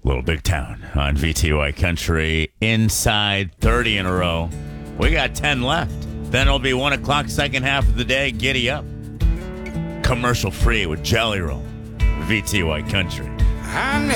Little Big Town on VTY Country. Inside 30 in a row. We got 10 left. Then it'll be 1 o'clock, second half of the day. Giddy up. Commercial free with Jelly Roll. VTY Country. I